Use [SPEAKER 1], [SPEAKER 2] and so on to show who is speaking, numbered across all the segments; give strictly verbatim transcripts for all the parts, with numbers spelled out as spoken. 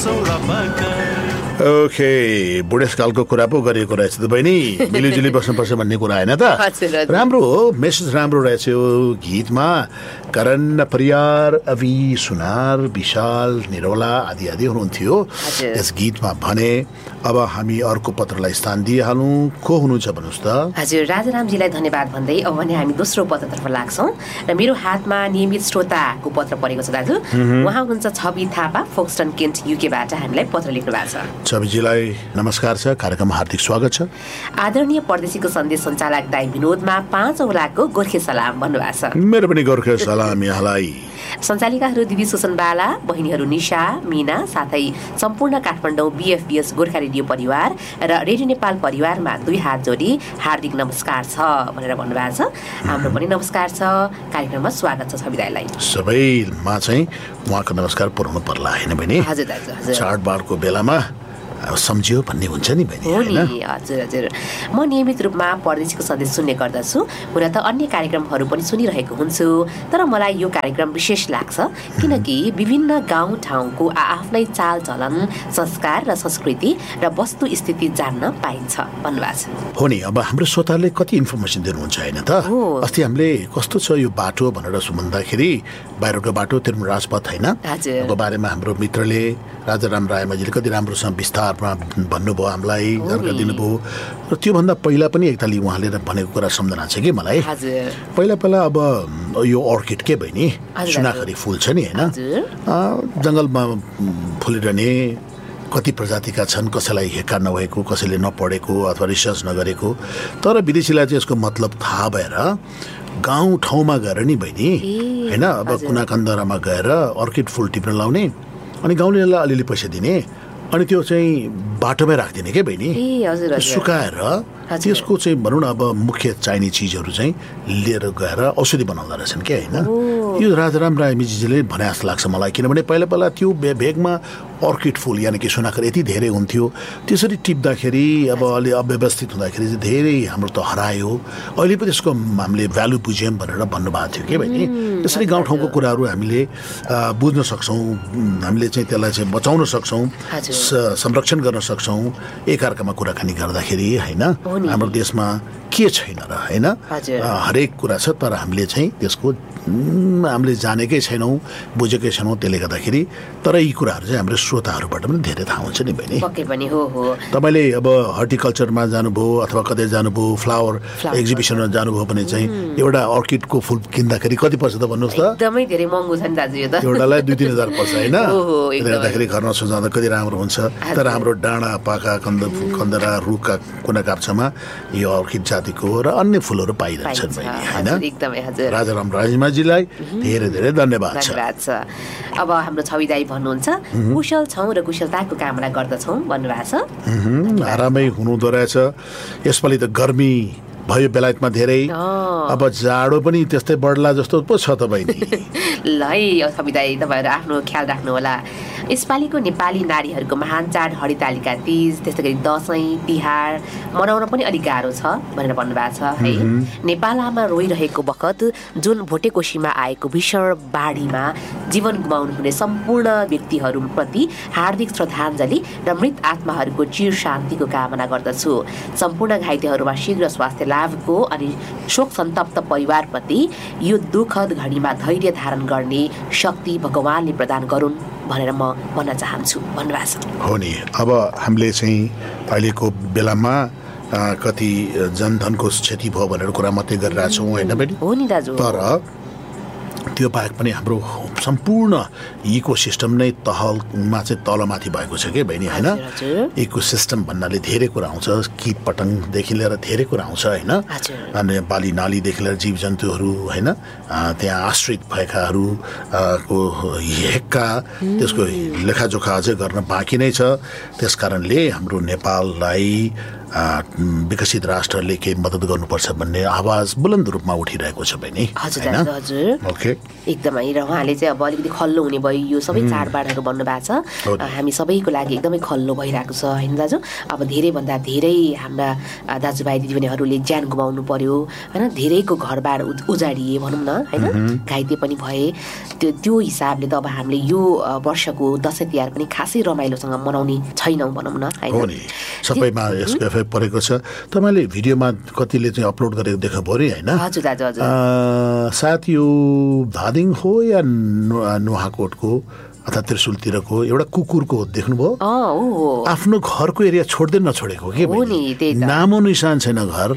[SPEAKER 1] Okay बुढेसकालको कुरा पो गरिएको रहेछ त बहिनी मिलिजुली बस्नुपर्छ भन्ने कुरा होइन त राम्रो हो मेसेज राम्रो रहेछ यो गीतमा करण परियार अवि सुनार विशाल निरोला आदि आदि हुनुहुन्थ्यो यस गीतमा भने अब हामी अर्को पत्रलाई स्थान दिइहालौँ को हुनुहुन्छ भन्नुहोस् त
[SPEAKER 2] हजुर राजारामजीलाई धन्यवाद भन्दै अब भने हामी दोस्रो पत्रतर्फ लाग्छौँ र मेरो हातमा नियमित श्रोताको पत्र परेको छ दाजु उहाँ हुनुहुन्छ छवि थापा फोक्सटन केन्ट युकेबाट हामीलाई पत्र लेख्नु भएको छ
[SPEAKER 1] छविजीलाई नमस्कार छ कार्यक्रममा हार्दिक स्वागत छ
[SPEAKER 2] आदरणीय परदेशीको सन्देश सञ्चालक दाइ विनोदमा पाँच औलाको गोर्खे सलाम भन्नुभएको छ
[SPEAKER 1] मेरो पनि गोर्खे सलाम यहाँलाई
[SPEAKER 2] सञ्चालिकाहरू दिदी सुसन बाला बहिनीहरू निशा मीना साथै सम्पूर्ण काठमाडौँ बिएफबिएस गोर्खा रेडियो परिवार र रेडियो नेपाल परिवारमा दुई हात जोडी हार्दिक नमस्कार छ भनेर भन्नुभएको छ हाम्रो पनि नमस्कार छ कार्यक्रममा स्वागत छ छवि दाइलाई
[SPEAKER 1] सबैमा चाहिँ उहाँको नमस्कार पुर्याउनु पर्ला होइन बहिनी
[SPEAKER 2] हजुर दाजु हजुर
[SPEAKER 1] चाडबाडको बेलामा सम्झियो भन्ने हुन्छ नि बहिनी
[SPEAKER 2] हो नि हजुर हजुर म नियमित रूपमा परदेशीको सन्देश सुन्ने गर्दछु हुन त अन्य कार्यक्रमहरू पनि सुनिरहेको हुन्छु तर मलाई यो कार्यक्रम विशेष लाग्छ किनकि विभिन्न गाउँ ठाउँको आफ्नै चालचलन संस्कार र संस्कृति र वस्तु स्थिति जान्न पाइन्छ भन्नुभएको छ
[SPEAKER 1] हो नि अब हाम्रो श्रोताले कति इन्फर्मेसन दिनुहुन्छ होइन त अस्ति हामीले कस्तो छ यो बाटो भनेर सुन्दाखेरि बाहिरको बाटो तिर्म राजपथ होइन को बारेमा हाम्रो मित्रले राजाराम रायमाझीले कति राम्रोसँग विस्तारमा भन्नुभयो हामीलाई जानकारी दिनुभयो र त्योभन्दा पहिला पनि एकताली उहाँले भनेको कुरा सम्झना छ कि मलाई पहिला पहिला अब यो अर्किड के बहिनी सुनाखरी फुल छ नि होइन जङ्गलमा फुलिरहने कति प्रजातिका छन् कसैलाई हेक्का नभएको कसैले नपढेको अथवा रिसर्च नगरेको तर विदेशीलाई चाहिँ यसको मतलब थाहा भएर गाउँ ठाउँमा गएर नि बहिनी होइन अब कुना कन्दरामा गएर अर्किड फुल टिप्न लाउने अनि गाउँलेलाई अलिअलि पैसा दिने अनि त्यो चाहिँ बाटोमै राखिदिने के बहिनी सुकाएर त्यसको चाहिँ भनौँ न अब मुख्य चाहिने चिजहरू चाहिँ लिएर गएर औषधि बनाउँदो रहेछन् क्या होइन यो राजाराम रायमाझीले भने जस्तो लाग्छ मलाई किनभने पहिला पहिला त्यो भेगमा अर्किड फुल यानि कि सुनाखर यति धेरै हुन्थ्यो त्यसरी टिप्दाखेरि अब अलि अव्यवस्थित हुँदाखेरि चाहिँ धेरै हाम्रो त हरायो अहिले पनि त्यसको हामीले भ्यालु बुझ्यौँ भनेर भन्नुभएको थियो कि बहिनी त्यसरी गाउँठाउँको कुराहरू हामीले बुझ्न सक्छौँ हामीले चाहिँ त्यसलाई चाहिँ बचाउन सक्छौँ संरक्षण गर्न सक्छौँ एकअर्कामा कुराकानी गर्दाखेरि होइन हाम्रो देशमा के छैन र होइन हरेक कुरा छ तर हामीले चाहिँ त्यसको हामीले जानेकै छैनौँ बुझेकै छैनौँ त्यसले गर्दाखेरि तर यी कुराहरू चाहिँ हाम्रो श्रोताहरूबाट पनि धेरै थाहा हुन्छ नि बहिनी
[SPEAKER 2] पक्कै पनि हो हो
[SPEAKER 1] तपाईँले अब हर्टिकल्चरमा जानुभयो अथवा कतै जानुभयो फ्लावर एक्जिबिसनमा जानुभयो भने चाहिँ एउटा अर्किडको फुल किन्दाखेरि कति पर्छ त भन्नुहोस् त
[SPEAKER 2] एकदमै धेरै महँगो छ नि दाजु यो त
[SPEAKER 1] एउटालाई दुई तिन हजार पर्छ होइन त्यसले गर्दाखेरि घरमा सजाउँदा कति राम्रो हुन्छ तर हाम्रो डाँडा पाका कन्द कन्दरा रुखका कुना काप्चामा यो अर्किड जातिको र अन्य फुलहरू पाइरहन्छन् बहिनी होइन
[SPEAKER 2] एकदमै हजुर
[SPEAKER 1] राजाराम रायमाझीलाई धेरै धेरै धन्यवाद छ
[SPEAKER 2] अब हाम्रो छवि दाइ भन्नुहुन्छ कुशल छौँ र कुशलताको कामना गर्दछौँ भन्नुभएको छ
[SPEAKER 1] आरामै हुनुहुँदो रहेछ यसपालि त गर्मी भयो बेलायतमा धेरै अब जाडो पनि त्यस्तै बढ्ला जस्तो पो छ त बहिनी
[SPEAKER 2] ल है छवि दाइ तपाईँहरू आफ्नो ख्याल राख्नु होला यसपालिको नेपाली नारीहरूको महान चाड हरितालिका तीज त्यस्तै गरी दसैँ तिहार मनाउन पनि अलिक गाह्रो छ भनेर भन्नुभएको छ है नेपाल आमा रोइरहेको बखत जुन भोटेकोसीमा आएको भीषण बाढीमा जीवन गुमाउनु हुने सम्पूर्ण व्यक्तिहरूप्रति हार्दिक श्रद्धाञ्जली र मृत आत्माहरूको चिर शान्तिको कामना गर्दछु सम्पूर्ण घाइतेहरूमा शीघ्र स्वास्थ्य लाभको अनि शोक सन्तप्त परिवारप्रति यो दुःखद घडीमा धैर्य धारण गर्ने शक्ति भगवानले प्रदान गरून् भनेर म भन्न चाहन्छु भन्नुभएको छ
[SPEAKER 1] हो नि अब हामीले चाहिँ अहिलेको बेलामा कति जनधनको क्षति भयो भनेर कुरा मात्रै गरिरहेछौँ होइन बहिनी
[SPEAKER 2] हो नि दाजु
[SPEAKER 1] तर त्यो बाहेक पनि हाम्रो सम्पूर्ण इको सिस्टम नै तहलमा चाहिँ तलमाथि भएको छ कि बहिनी होइन इको सिस्टम भन्नाले धेरै कुरा आउँछ कीट पतङ्गदेखि लिएर धेरै कुरा आउँछ होइन अनि बाली नालीदेखि लिएर जीव जन्तुहरू होइन त्यहाँ आश्रित भएकाहरू को हेक्का त्यसको लेखाजोखा अझै गर्न बाँकी नै छ त्यस कारणले हाम्रो नेपाललाई विकसित राष्ट्रले केही मद्दत गर्नुपर्छ भन्ने आवाज बुलन्द रूपमा उठिरहेको छ बहिनी
[SPEAKER 2] हजुर हजुर
[SPEAKER 1] ओके
[SPEAKER 2] एकदमै र उहाँले चाहिँ अब अलिकति खल्लो हुने भयो यो सबै चाडबाडहरू भन्नु भएको छ हामी सबैको लागि एकदमै खल्लो भइरहेको छ होइन दाजु अब धेरैभन्दा धेरै हाम्रा दाजुभाइ दिदीबहिनीहरूले ज्यान गुमाउनु पर्यो होइन धेरैको घरबार उजाडिए भनौँ न होइन घाइते पनि भए त्यो त्यो हिसाबले त अब हामीले यो वर्षको दसैँ तिहार पनि खासै रमाइलोसँग मनाउने छैनौँ भनौँ न होइन
[SPEAKER 1] सबैमा यसको एफेक्ट परेको छ तपाईँले भिडियोमा कतिले चाहिँ अपलोड गरेको देख्नुभयो नि होइन
[SPEAKER 2] हजुर दाजु हजुर
[SPEAKER 1] सायद यो धादिङ हो या नुहाकोटको अथवा त्रिशुलतिरको एउटा कुकुरको देख्नुभयो आफ्नो घरको एरिया छोड्दै नछोडेको के नामो निशान छैन घर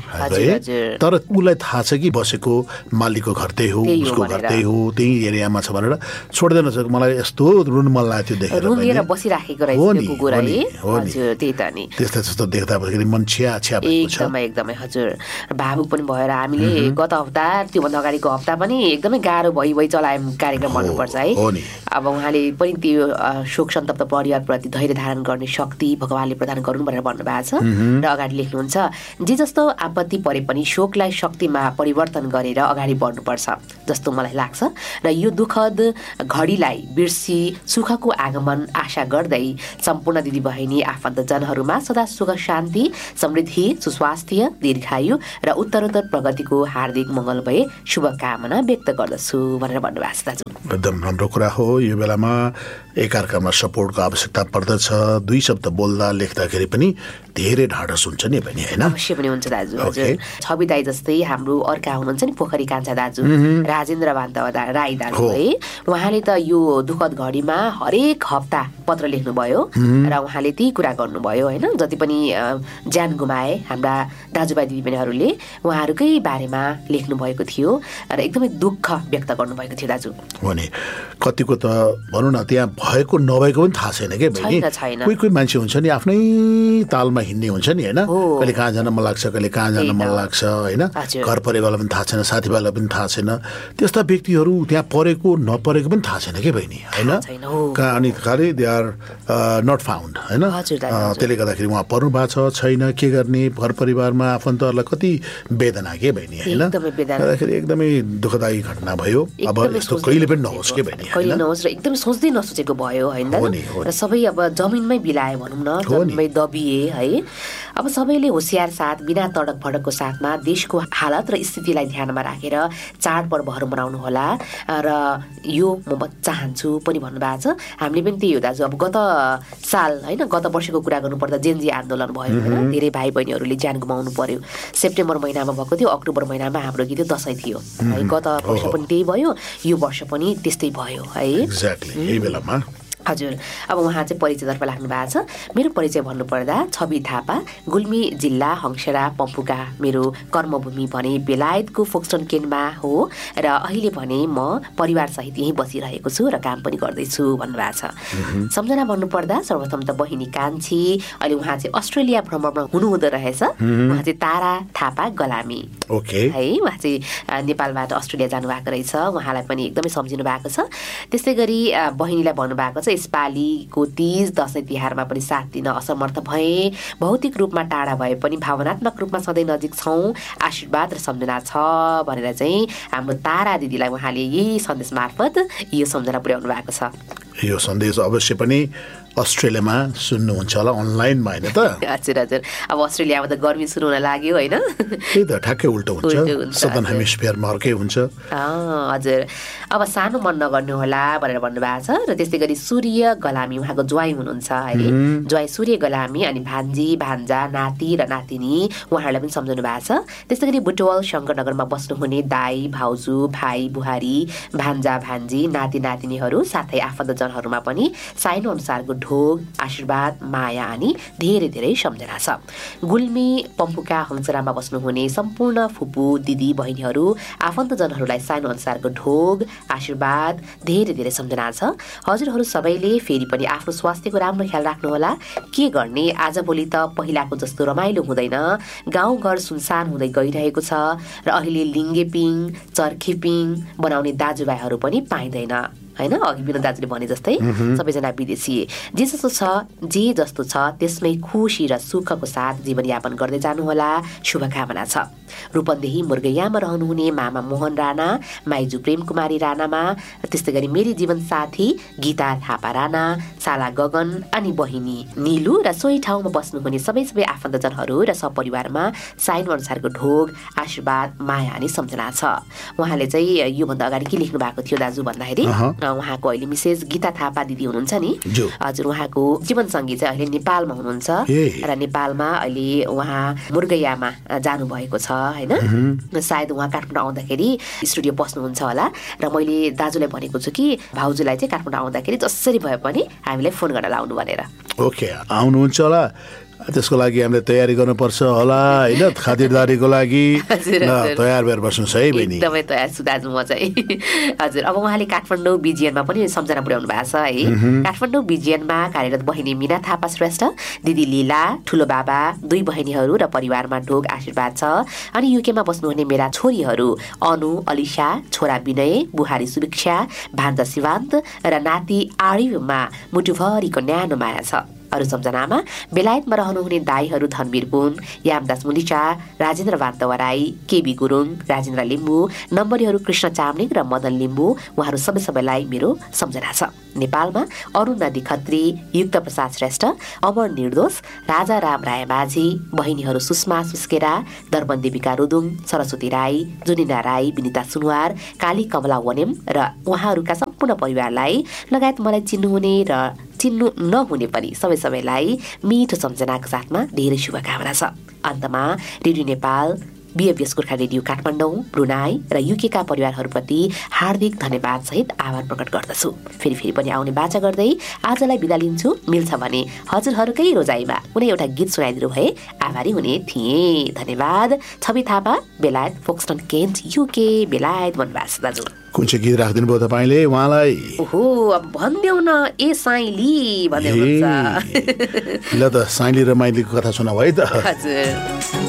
[SPEAKER 1] तर उसलाई थाहा छ कि बसेको मालिकको घर त्यही हो उसको घर त्यही हो त्यही एरियामा छ भनेर छोड्दै नछोडेको मलाई यस्तो रुन मन लाग्यो
[SPEAKER 2] देखेर बसिराखेको रहेछ कुकुर है हजुर त्यही त नि
[SPEAKER 1] त्यस्तो जस्तो देख्दा मन छ्या छ्या भएको छ
[SPEAKER 2] एकदमै एकदमै हजुर भावुक पनि भएर हामीले गत हप्ता त्योभन्दा अगाडिको हप्ता पनि एकदमै गाह्रो भइ भइ चलायौँ कार्यक्रम भन्नुपर्छ है अब उहाँले पनि त्यो शोक सन्तप्त परिवारप्रति धैर्य धारण गर्ने शक्ति भगवानले प्रदान गरून् भनेर भन्नुभएको छ र अगाडि लेख्नुहुन्छ जे जस्तो आपत्ति परे पनि शोकलाई शक्तिमा परिवर्तन गरेर अगाडि बढ्नुपर्छ जस्तो मलाई लाग्छ र यो दुःखद घडीलाई बिर्सी सुखको आगमन आशा गर्दै सम्पूर्ण दिदीबहिनी आफन्तजनहरूमा सदा सुख शान्ति समृद्धि सुस्वास्थ्य दीर्घायु र उत्तरोत्तर प्रगतिको हार्दिक मङ्गलमय शुभकामना व्यक्त गर्दछु भनेर भन्नुभएको छ दाजु
[SPEAKER 1] एकदम राम्रो कुरा हो यो बेलामा एकअर्कामा सपोर्टको आवश्यकता पर्दछ दुई शब्द बोल्दा लेख्दाखेरि पनि धेरै ढाडस हुन्छ नि बहिनी होइन
[SPEAKER 2] अवश्य पनि हुन्छ दाजु हजुर छवि दाइ जस्तै हाम्रो अर्का हुनुहुन्छ नि पोखरी कान्छा दाजु राजेन्द्र बान्तवा राई दाजु है उहाँले त यो दुःखद घडीमा हरेक हप्ता पत्र लेख्नुभयो र उहाँले त्यही कुरा गर्नुभयो होइन जति पनि ज्यान गुमाए हाम्रा दाजुभाइ दिदीबहिनीहरूले उहाँहरूकै बारेमा लेख्नु भएको थियो र एकदमै दुःख व्यक्त गर्नुभएको थियो दाजु
[SPEAKER 1] हो नि कतिको त भनौँ न त्यहाँ भएको नभएको पनि थाहा छैन के बहिनी कोही कोही मान्छे हुन्छ नि आफ्नै तालमा हिँड्ने हुन्छ नि होइन कहिले कहाँ जान मन लाग्छ कहिले कहाँ जान मन लाग्छ होइन घर परिवारलाई पनि थाहा छैन साथीभाइलाई पनि थाहा छैन त्यस्ता व्यक्तिहरू त्यहाँ परेको नपरेको पनि थाहा छैन के बहिनी होइन अनि खालि दे आर नट फाउन्ड होइन त्यसले गर्दाखेरि उहाँ पर्नु भएको छ छैन के गर्ने घर परिवारमा आफन्तहरूलाई कति वेदना के बहिनी होइन गर्दाखेरि एकदमै दुःखदायी घटना भयो अब यस्तो कहिले पनि नहोस् के बहिनी
[SPEAKER 2] कहिले नहोस् र एकदमै सोच्दै नसोचेको भयो होइन र सबै अब जमिनमै बिलाए भनौँ न जमिनमै दबिए है अब सबैले होसियार साथ बिना तडक भडकको साथमा देशको हालत र स्थितिलाई ध्यानमा राखेर चाडपर्वहरू मनाउनु होला र यो म चाहन्छु पनि भन्नुभएको छ हामीले पनि त्यही हो दाजु अब गत साल होइन गत वर्षको कुरा गर्नुपर्दा जेनजी आन्दोलन भयो होइन धेरै भाइ बहिनीहरूले ज्यान गुमाउनु पर्यो सेप्टेम्बर महिनामा भएको थियो अक्टोबर महिनामा हाम्रो गीत दसैँ थियो है गत वर्ष पनि त्यही भयो यो वर्ष पनि त्यस्तै भयो है
[SPEAKER 1] एक्ज्याक्टली यही बेलामा
[SPEAKER 2] हजुर अब उहाँ चाहिँ परिचयतर्फ लाग्नु भएको छ मेरो परिचय भन्नुपर्दा छवि थापा गुल्मी जिल्ला हङ्सेरा पम्फुका मेरो कर्मभूमि भने बेलायतको फोक्सटन केनमा हो र अहिले भने म परिवारसहित यहीँ बसिरहेको छु र काम पनि गर्दैछु भन्नुभएको छ सम्झना भन्नुपर्दा सर्वप्रथम त बहिनी कान्छी अहिले उहाँ चाहिँ अस्ट्रेलिया भ्रमणमा हुनुहुँदो रहेछ उहाँ चाहिँ तारा थापा गलामी
[SPEAKER 1] ओके
[SPEAKER 2] है उहाँ चाहिँ नेपालबाट अस्ट्रेलिया जानुभएको रहेछ उहाँलाई पनि एकदमै सम्झिनु भएको छ त्यस्तै गरी बहिनीलाई भन्नुभएको छ यसपालिको तीज दसैँ तिहारमा पनि साथ दिन असमर्थ भए भौतिक रूपमा टाढा भए पनि भावनात्मक रूपमा सधैँ नजिक छौँ आशीर्वाद र सम्झना छ भनेर चाहिँ हाम्रो तारा दिदीलाई उहाँले यही सन्देश मार्फत यो सम्झना पुर्याउनु भएको छ
[SPEAKER 1] यो सन्देश अवश्य पनि अस्ट्रेलियामा सुन्नुहुन्छ होला अनलाइनमा होइन त
[SPEAKER 2] हजुर हजुर अब अस्ट्रेलियामा त गर्मी सुरु हुन लाग्यो होइन
[SPEAKER 1] त्यही त ठ्याक्कै उल्टो हुन्छ सदर्न हेमिस्फियरमा अर्कै हुन्छ
[SPEAKER 2] हजुर अब सानो मन नगर्नु होला भनेर भन्नुभएको छ र त्यस्तै गरी सूर्य गलामी उहाँको ज्वाइँ हुनुहुन्छ है ज्वाइँ सूर्य गलामी अनि भान्जी भान्जा नाति र नातिनी उहाँहरूलाई पनि सम्झाउनु भएको छ त्यस्तै गरी बुटवल शङ्करनगरमा बस्नुहुने दाई भाउजू भाइ बुहारी भान्जा भान्जी नाति नातिनीहरू साथै आफन्तजनहरूमा पनि साइनो अनुसारको ढोग आशीर्वाद माया अनि धेरै धेरै सम्झना छ गुल्मी पम्फुका हंसरामा बस्नुहुने सम्पूर्ण फुपू दिदी बहिनीहरू आफन्तजनहरूलाई साइनो अनुसारको ढोग आशीर्वाद धेरै धेरै सम्झना छ हजुरहरू सबैले फेरि पनि आफ्नो स्वास्थ्यको राम्रो ख्याल राख्नुहोला के गर्ने आजभोलि त पहिलाको जस्तो रमाइलो हुँदैन गाउँघर सुनसान हुँदै गइरहेको छ र अहिले लिङ्गेपिङ चर्खेपिङ बनाउने दाजुभाइहरू पनि पाइँदैन होइन अघि विनोद दाजुले भने जस्तै सबैजना विदेशी जे जस्तो छ जे जस्तो छ त्यसमै खुसी र सुखको साथ जीवनयापन गर्दै जानुहोला शुभकामना छ। रूपन्देही मुर्गैयामा रहनुहुने मामा मोहन राणा, माइजू प्रेम कुमारी राणामा, त्यस्तै गरी मेरी जीवन साथी गीता थापा राणा, साला गगन अनि बहिनी निलु र सोही ठाउँमा बस्नुहुने सबै सबै आफन्तजनहरू र सपरिवारमा साइन अनुसारको ढोग, आशीर्वाद, माया अनि सम्झना छ। उहाँले चाहिँ योभन्दा अगाडि के लेख्नु भएको थियो दाजु भन्दाखेरि उहाँको अहिले मिसेस गीता थापा दिदी हुनुहुन्छ नि, हजुर उहाँको जीवनसङ्गी चाहिँ अहिले नेपालमा हुनुहुन्छ र नेपालमा अहिले उहाँ मुर्गैयामा जानुभएको छ होइन। सायद उहाँ काठमाडौँ आउँदाखेरि स्टुडियो बस्नुहुन्छ होला र मैले दाजुलाई भनेको छु कि भाउजूलाई चाहिँ काठमाडौँ आउँदाखेरि जसरी भए पनि हामीलाई फोन गर्न लाउनु भनेर।
[SPEAKER 1] ओके आउनुहुन्छ होला, त्यसको लागि हामीले तयारी गर्नुपर्छ होला होइन, खातिरदारीको लागि तयार भएर बस्नुहोस् है बहिनी।
[SPEAKER 2] एकदमै तयार छु दाजु म चाहिँ हजुर। अब उहाँले काठमाडौँ बिजिएनमा पनि सम्झना पुर्याउनु भएको छ है। काठमाडौँ बिजिएनमा कार्यरत बहिनी मिना थापा श्रेष्ठ, दिदी लीला, ठुलो बाबा, दुई बहिनीहरू र परिवारमा ढोग आशीर्वाद छ। अनि युकेमा बस्नुहुने मेरा छोरीहरू अनु, अलिसा, छोरा विनय, बुहारी सुभिक्षा, भान्जा शिवान्त र नाति आर्यमा मुटुभरिको न्यानो माया छ। अरू सम्झनामा बेलायतमा रहनुहुने दाईहरू धनवीर पुन, यामदास मुलिचा, राजेन्द्र वान्तवराई, केबी गुरुङ, राजेन्द्र लिम्बू, नम्बरीहरू कृष्ण चामलिङ र मदन लिम्बू, उहाँहरू सबै सबैलाई मेरो सम्झना छ। नेपालमा अरुण नदी खत्री, युक्त प्रसाद श्रेष्ठ, अमर निर्दोष, राजा राम राय माझी, बहिनीहरू सुषमा सुस्केरा, दर्पण देविका रुदुङ, सरस्वती राई, जुनिना राई, विनिता सुनवार, काली कमला वनेम र उहाँहरूका सम्पूर्ण परिवारलाई लगायत मलाई चिन्नुहुने र चिन्नु नहुने पनि सबै सबैलाई मिठो सम्झनाको साथमा धेरै शुभकामना छ। अन्तमा radio Nepal, बिएफएस Gorkha radio Kathmandu, Brunei र युकेका परिवारहरूप्रति हार्दिक धन्यवाद सहित आभार प्रकट गर्दछु। फेरि फेरि पनि आउने बाचा गर्दै आजलाई बिदा लिन्छु। मिल्छ भने हजुरहरूकै रोजाइमा कुनै एउटा गीत सुनाइदिनु भए आभारी हुने थिएँ। धन्यवाद। छवि थापा, बेलायत, फोक्सटन केन्ट, युके, बेलायत भन्नुभएको छ दाजु।
[SPEAKER 1] कुन चाहिँ गीत राखिदिनु भयो तपाईँले उहाँलाई?
[SPEAKER 2] ओहो अब भनिदेऊ न, ए साइली भन्दै हुनुहुन्छ।
[SPEAKER 1] ल त साइली र माइलीको कथा सुनाऊ है त।
[SPEAKER 2] हजुर।